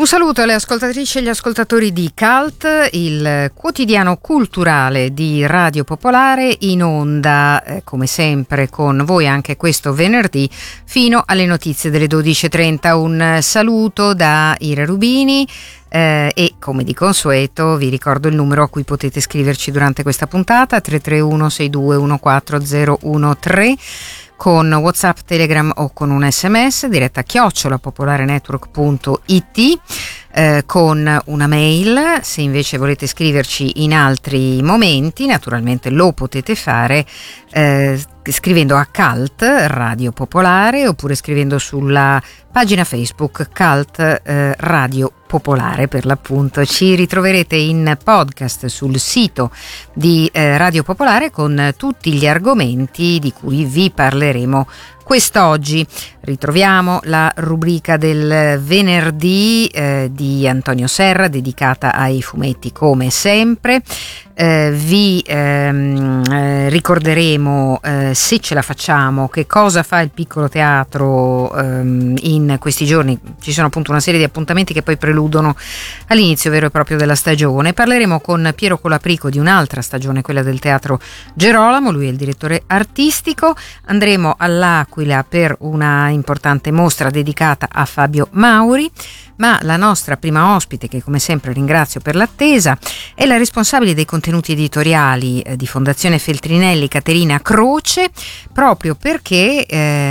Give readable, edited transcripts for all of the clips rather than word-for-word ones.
Un saluto alle ascoltatrici e agli ascoltatori di CULT, il quotidiano culturale di Radio Popolare, in onda come sempre con voi anche questo venerdì fino alle notizie delle 12.30. Un saluto da Ira Rubini e come di consueto vi ricordo il numero a cui potete scriverci durante questa puntata: 331 62 14013 con WhatsApp, Telegram o con un SMS, diretta @popolarenetwork.it, con una mail. Se invece volete scriverci in altri momenti, naturalmente lo potete fare scrivendo a CULT Radio Popolare, oppure scrivendo sulla pagina Facebook CULT Radio Popolare, per l'appunto. Ci ritroverete in podcast sul sito di Radio Popolare con tutti gli argomenti di cui vi parleremo quest'oggi. Ritroviamo la rubrica del venerdì di Antonio Serra, dedicata ai fumetti come sempre. Vi ricorderemo, se ce la facciamo, che cosa fa il piccolo teatro in questi giorni. Ci sono appunto una serie di appuntamenti che poi preludono all'inizio vero e proprio della stagione. Parleremo con Piero Colaprico di un'altra stagione, quella del Teatro Gerolamo, lui è il direttore artistico. Andremo all'Aquila per una importante mostra dedicata a Fabio Mauri, ma la nostra prima ospite, che come sempre ringrazio per l'attesa, è la responsabile dei contenuti editoriali di Fondazione Feltrinelli, Caterina Croce, proprio perché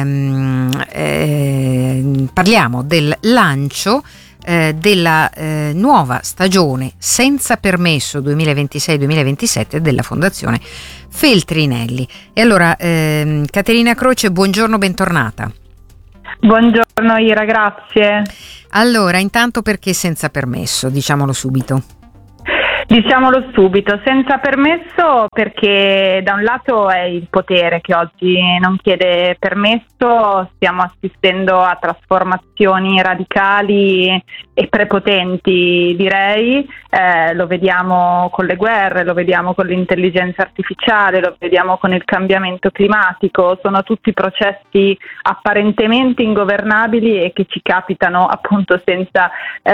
parliamo del lancio della nuova stagione senza permesso 2026-2027 della Fondazione Feltrinelli. E allora Caterina Croce, buongiorno, bentornata. Buongiorno Ira, grazie. Allora, intanto, perché senza permesso? Diciamolo subito. Diciamolo subito, senza permesso, perché da un lato è il potere che oggi non chiede permesso, stiamo assistendo a trasformazioni radicali e prepotenti, direi, lo vediamo con le guerre, lo vediamo con l'intelligenza artificiale, lo vediamo con il cambiamento climatico, sono tutti processi apparentemente ingovernabili e che ci capitano appunto senza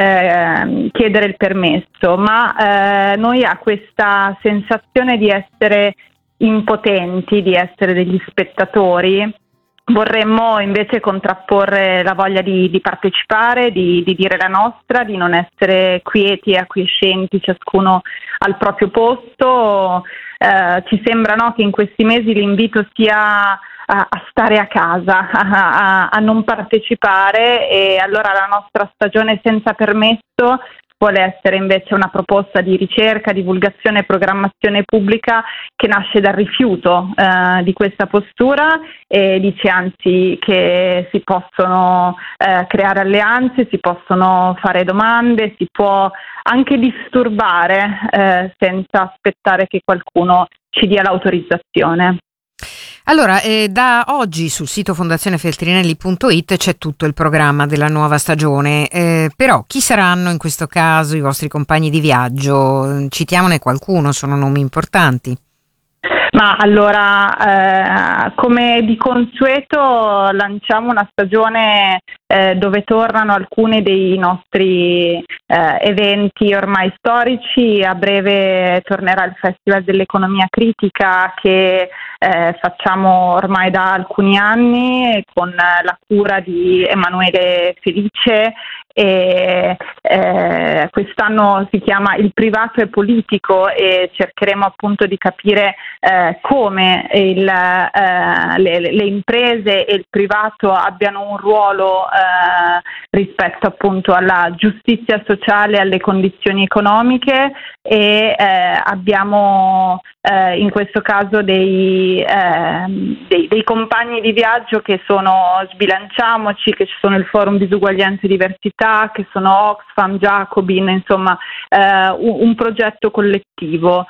chiedere il permesso, ma noi ha questa sensazione di essere impotenti, di essere degli spettatori. Vorremmo invece contrapporre la voglia di partecipare, di dire la nostra, di non essere quieti e acquiescenti, ciascuno al proprio posto. Ci sembra, no, che in questi mesi l'invito sia a stare a casa, a non partecipare, e allora la nostra stagione senza permesso vuole essere invece una proposta di ricerca, divulgazione e programmazione pubblica che nasce dal rifiuto di questa postura, e dice anzi che si possono creare alleanze, si possono fare domande, si può anche disturbare senza aspettare che qualcuno ci dia l'autorizzazione. Allora, da oggi sul sito fondazionefeltrinelli.it c'è tutto il programma della nuova stagione, però chi saranno in questo caso i vostri compagni di viaggio? Citiamone qualcuno, sono nomi importanti. Ma allora, come di consueto, lanciamo una stagione dove tornano alcuni dei nostri eventi ormai storici. A breve tornerà il Festival dell'Economia Critica, che facciamo ormai da alcuni anni con la cura di Emanuele Felice, e quest'anno si chiama Il privato e politico, e cercheremo appunto di capire come le imprese e il privato abbiano un ruolo rispetto appunto alla giustizia sociale, alle condizioni economiche, e abbiamo in questo caso dei compagni di viaggio che sono Sbilanciamoci, che ci sono il Forum Disuguaglianza e Diversità, che sono Oxfam, Jacobin, insomma un progetto collettivo.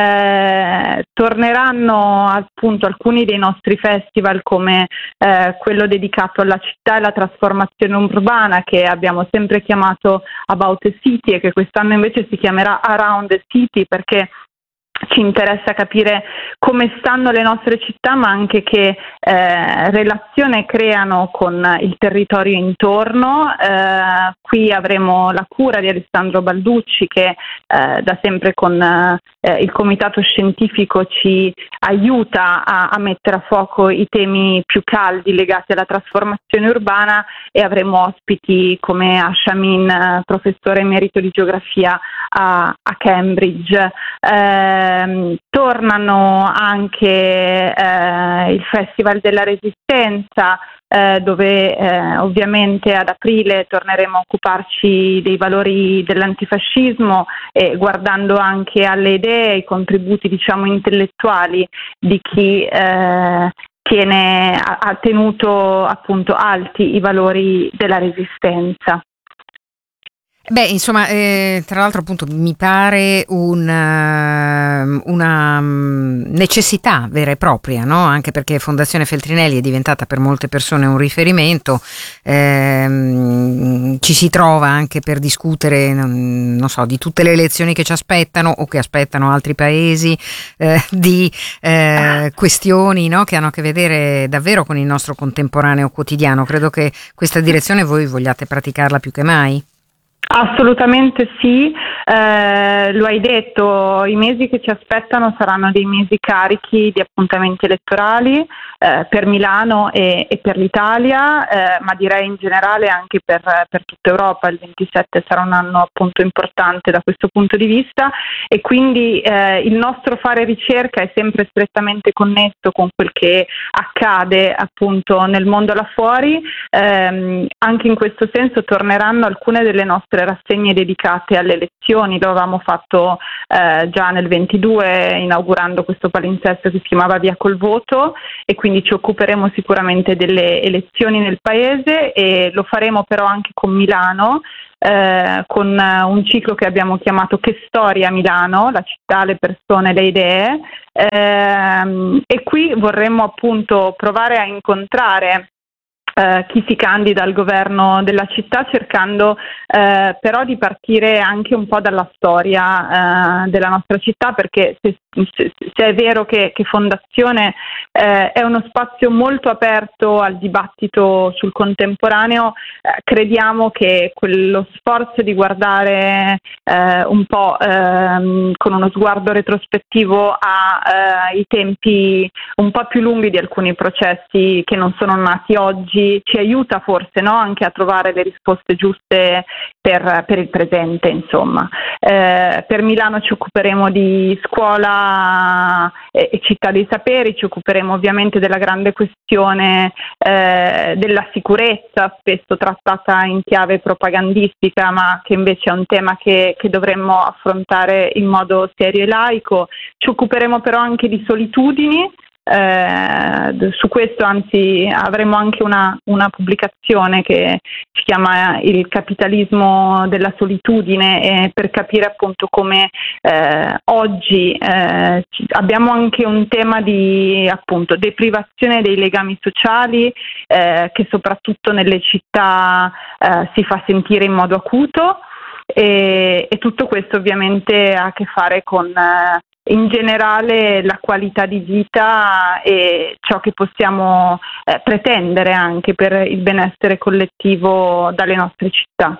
Torneranno appunto alcuni dei nostri festival, come quello dedicato alla città e alla trasformazione urbana, che abbiamo sempre chiamato About the City e che quest'anno invece si chiamerà Around the City, perché ci interessa capire come stanno le nostre città, ma anche che relazione creano con il territorio intorno. Qui avremo la cura di Alessandro Balducci, che da sempre con il comitato scientifico ci aiuta a mettere a fuoco i temi più caldi legati alla trasformazione urbana, e avremo ospiti come Asha Amin, professore emerito di geografia a Cambridge. Tornano anche il Festival della Resistenza, dove ovviamente ad aprile torneremo a occuparci dei valori dell'antifascismo, guardando anche alle idee, ai contributi intellettuali di chi ha tenuto appunto alti i valori della Resistenza. Beh, insomma, tra l'altro appunto mi pare una necessità vera e propria, no? Anche perché Fondazione Feltrinelli è diventata per molte persone un riferimento, ci si trova anche per discutere, non so, di tutte le elezioni che ci aspettano o che aspettano altri paesi, di questioni, no? Che hanno a che vedere davvero con il nostro contemporaneo quotidiano. Credo che questa direzione voi vogliate praticarla più che mai. Assolutamente sì, lo hai detto, i mesi che ci aspettano saranno dei mesi carichi di appuntamenti elettorali per Milano e per l'Italia, ma direi in generale anche per tutta Europa. Il 27 sarà un anno appunto importante da questo punto di vista, e quindi il nostro fare ricerca è sempre strettamente connesso con quel che accade appunto nel mondo là fuori. Anche in questo senso torneranno alcune delle nostre rassegne dedicate alle elezioni. Lo avevamo fatto già nel 22, inaugurando questo palinsesto che si chiamava Via col voto, e quindi ci occuperemo sicuramente delle elezioni nel paese, e lo faremo però anche con Milano, con un ciclo che abbiamo chiamato Che storia Milano, la città, le persone, le idee, e qui vorremmo appunto provare a incontrare chi si candida al governo della città, cercando però di partire anche un po' dalla storia della nostra città, perché se è vero che Fondazione è uno spazio molto aperto al dibattito sul contemporaneo, crediamo che quello sforzo di guardare un po' con uno sguardo retrospettivo ai tempi un po' più lunghi di alcuni processi che non sono nati oggi ci aiuta forse, no? Anche a trovare le risposte giuste per il presente, insomma. Per Milano ci occuperemo di scuola e città dei saperi, ci occuperemo ovviamente della grande questione della sicurezza, spesso trattata in chiave propagandistica, ma che invece è un tema che dovremmo affrontare in modo serio e laico. Ci occuperemo però anche di solitudini. Su questo anzi avremo anche una pubblicazione che si chiama Il capitalismo della solitudine, per capire appunto come oggi abbiamo anche un tema di appunto deprivazione dei legami sociali, che soprattutto nelle città si fa sentire in modo acuto, e tutto questo ovviamente ha a che fare con in generale la qualità di vita e ciò che possiamo pretendere anche per il benessere collettivo dalle nostre città.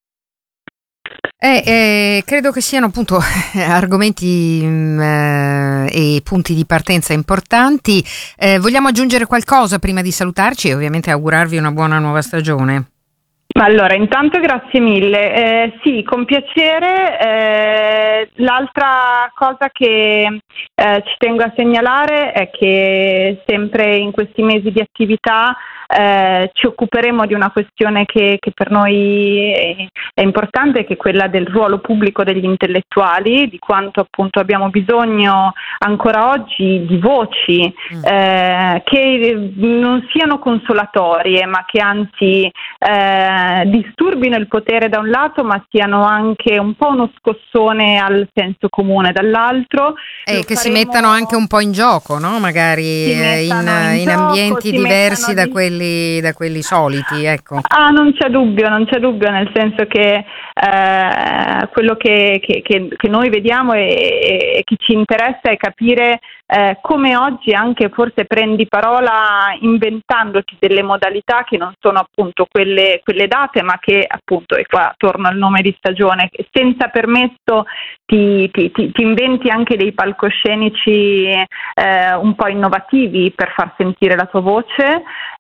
Credo che siano appunto argomenti e punti di partenza importanti. Vogliamo aggiungere qualcosa prima di salutarci e ovviamente augurarvi una buona nuova stagione? Allora, intanto grazie mille. Sì, con piacere. L'altra cosa che ci tengo a segnalare è che sempre in questi mesi di attività ci occuperemo di una questione che per noi è importante, che è quella del ruolo pubblico degli intellettuali, di quanto appunto abbiamo bisogno ancora oggi di voci che non siano consolatorie, ma che anzi disturbino il potere da un lato, ma siano anche un po' uno scossone al senso comune dall'altro. Che si mettano anche un po' in gioco, no? Magari in ambienti diversi da quelli soliti, ecco. Non c'è dubbio, nel senso che quello che noi vediamo e che ci interessa è capire come oggi anche forse prendi parola inventandoti delle modalità che non sono appunto quelle date, ma che appunto, e qua torno al nome di stagione, senza permesso ti inventi anche dei palcoscenici un po' innovativi per far sentire la tua voce.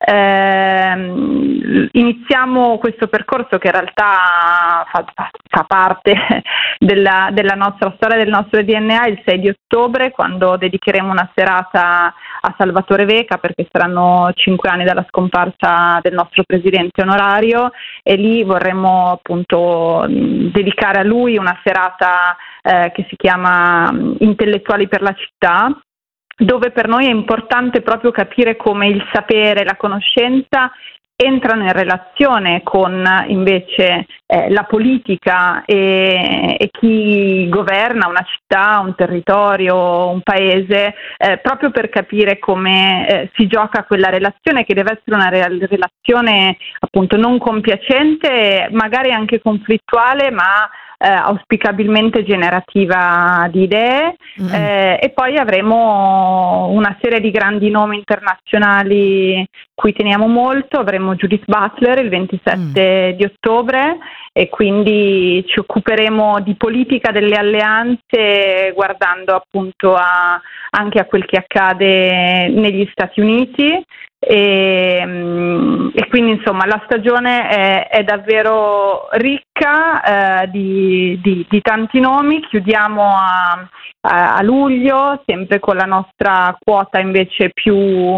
Iniziamo questo percorso che in realtà fa parte della nostra storia, del nostro DNA, il 6 di ottobre, quando dedicheremo una serata a Salvatore Veca, perché saranno 5 anni dalla scomparsa del nostro presidente onorario, e lì vorremmo appunto dedicare a lui una serata che si chiama Intellettuali per la città, dove per noi è importante proprio capire come il sapere, la conoscenza entrano in relazione con invece la politica e chi governa una città, un territorio, un paese, proprio per capire come si gioca quella relazione, che deve essere una relazione appunto non compiacente, magari anche conflittuale, ma auspicabilmente generativa di idee. E poi avremo una serie di grandi nomi internazionali cui teniamo molto. Avremo Judith Butler il 27 di ottobre, e quindi ci occuperemo di politica delle alleanze, guardando appunto anche a quel che accade negli Stati Uniti. E quindi insomma la stagione è davvero ricca di tanti nomi. Chiudiamo a luglio, sempre con la nostra quota invece più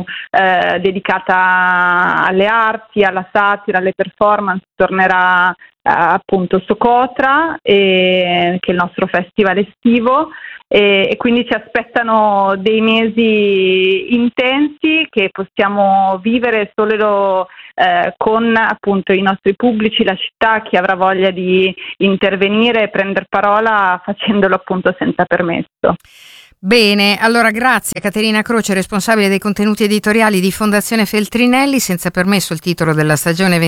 dedicata alle arti, alla satira, alle performance. Tornerà appunto Socotra, che è il nostro festival estivo, e quindi ci aspettano dei mesi intensi che possiamo vivere solo con appunto i nostri pubblici, la città, chi avrà voglia di intervenire e prendere parola facendolo appunto senza permesso. Bene, allora grazie a Caterina Croce, responsabile dei contenuti editoriali di Fondazione Feltrinelli. Senza permesso il titolo della stagione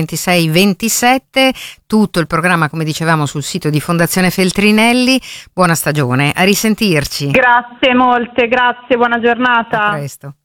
26-27, tutto il programma come dicevamo sul sito di Fondazione Feltrinelli. Buona stagione, a risentirci. Grazie molte, grazie, buona giornata. A presto.